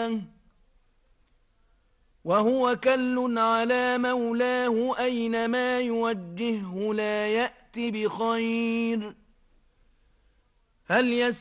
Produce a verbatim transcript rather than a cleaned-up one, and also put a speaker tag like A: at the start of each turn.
A: مولاه وهو كل على مولاه أينما يوجهه لا يأت بخير هل يستطيع